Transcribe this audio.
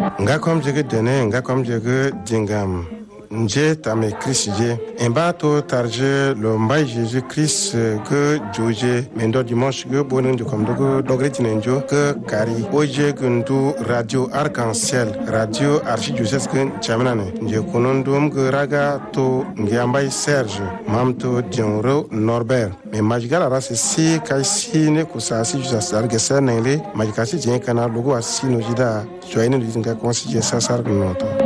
nga kom jege dene nga kom jege dingam nje tame Christ je emba to tarje lo mbay Jésus Christ que joje mendo dimanche que bonen de comme dogo dogre tinenjo que kari oje gundu radio arc-en-ciel radio archidiocèse que chamanane nje konondum que raga to ngiambay Serge mamto Dianro Norbert mais majigala rase si kai si ne kusasi jusa sarge sanele majikasi je kana logo asino jida joine dinga considérer ça sar noto